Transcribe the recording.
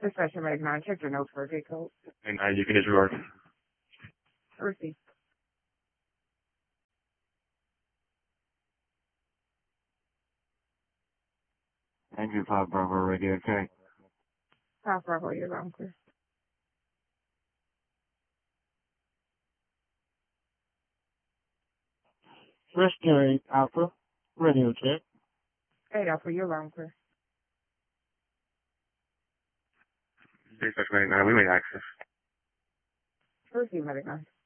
This session Medic 9, check your notes for a gate code. And you can disregard. Receive. Engine 5 Bravo radio, okay. 5 Bravo, you're loud clear. Rescue 8 Alpha, radio check. 8 Alpha, you're loud clear. Dispatch Medic 9, we made access. Receive Medic 9.